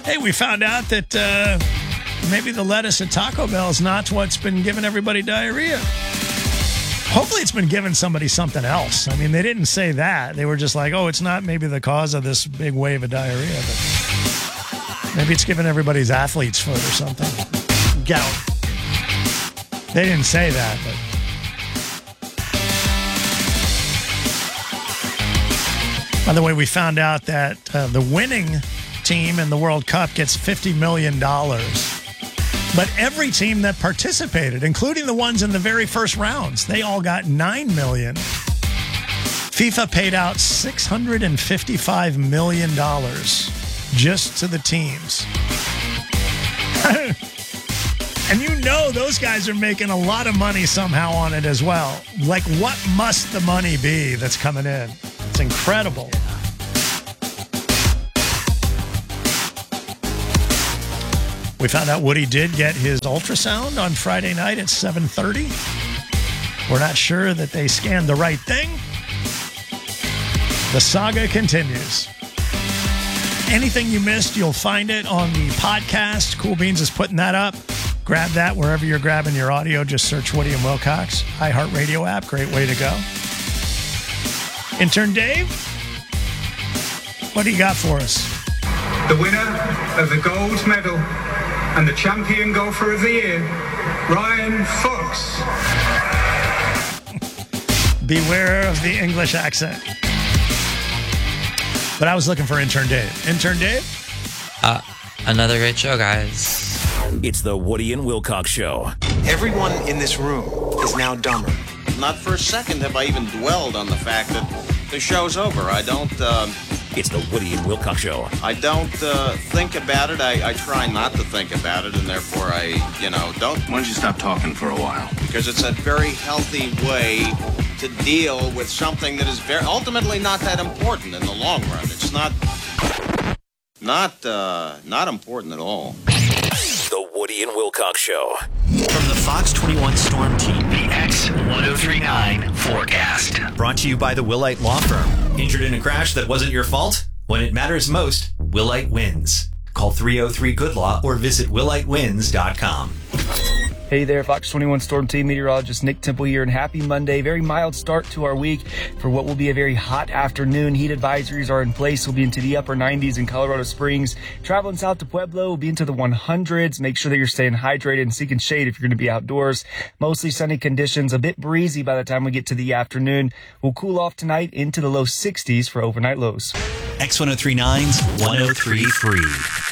Hey, we found out that maybe the lettuce at Taco Bell is not what's been giving everybody diarrhea. Hopefully it's been giving somebody something else. I mean, they didn't say that. They were just like, oh, it's not maybe the cause of this big wave of diarrhea, but maybe it's giving everybody's athlete's foot or something. Gout. They didn't say that, but... By the way, we found out that the winning team in the World Cup gets $50 million. But every team that participated, including the ones in the very first rounds, they all got $9 million. FIFA paid out $655 million just to the teams. And you know those guys are making a lot of money somehow on it as well. Like, what must the money be that's coming in? It's incredible. We found out Woody did get his ultrasound on Friday night at 7:30. We're not sure that they scanned the right thing. The saga continues. Anything you missed, you'll find it on the podcast. Cool Beans is putting that up. Grab that wherever you're grabbing your audio. Just search Woody and Wilcox. iHeartRadio app. Great way to go. Intern Dave, what do you got for us? The winner of the gold medal and the champion golfer of the year, Ryan Fox. Beware of the English accent. But I was looking for Intern Dave. Intern Dave? Another great show, guys. It's the Woody and Wilcox Show. Everyone in this room is now dumber. Not for a second have I even dwelled on the fact that the show's over. I don't... It's the Woody and Wilcox Show. I don't think about it. I try not to think about it, and therefore I, don't. Why don't you stop talking for a while? Because it's a very healthy way to deal with something that is ultimately not that important in the long run. It's not important at all. The Woody and Wilcox Show. From the Fox 21 Storm Team, the X1039 forecast. Brought to you by the Willite Law Firm. Injured in a crash that wasn't your fault? When it matters most, Willite wins. Call 303-GOOD-LAW or visit willitewins.com. Hey there, Fox 21 Storm Team meteorologist Nick Temple here, and happy Monday. Very mild start to our week for what will be a very hot afternoon. Heat advisories are in place. We'll be into the upper 90s in Colorado Springs. Traveling south to Pueblo, we'll be into the 100s. Make sure that you're staying hydrated and seeking shade if you're going to be outdoors. Mostly sunny conditions, a bit breezy by the time we get to the afternoon. We'll cool off tonight into the low 60s for overnight lows. X1039's 1033.